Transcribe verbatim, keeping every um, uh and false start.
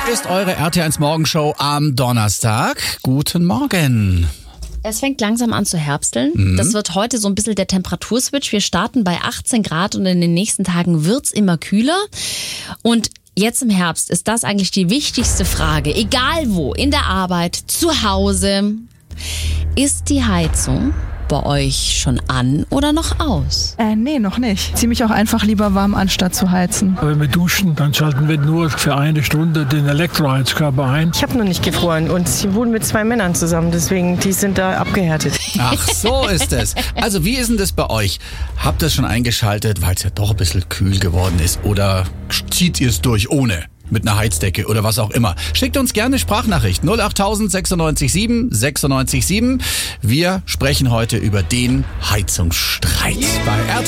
ist eure R T eins Morgenshow am Donnerstag. Guten Morgen. Es fängt langsam an zu herbsteln. Mhm. Das wird heute so ein bisschen der Temperaturswitch. Wir starten bei achtzehn Grad und in den nächsten Tagen wird's immer kühler. Und jetzt im Herbst ist das eigentlich die wichtigste Frage. Egal wo, in der Arbeit, zu Hause. Ist die Heizung bei euch schon an oder noch aus? Äh, nee, noch nicht. Zieh mich auch einfach lieber warm an, statt zu heizen. Wenn wir duschen, dann schalten wir nur für eine Stunde den Elektroheizkörper ein. Ich habe noch nicht gefroren und ich wohne mit zwei Männern zusammen, deswegen die sind da abgehärtet. Ach, so ist es. Also wie ist denn das bei euch? Habt ihr es schon eingeschaltet, weil es ja doch ein bisschen kühl geworden ist? Oder zieht ihr es durch ohne? Mit einer Heizdecke oder was auch immer. Schickt uns gerne Sprachnachricht null acht tausend sechsundneunzig sieben sechsundneunzig sieben. Wir sprechen heute über den Heizungsstreit bei R T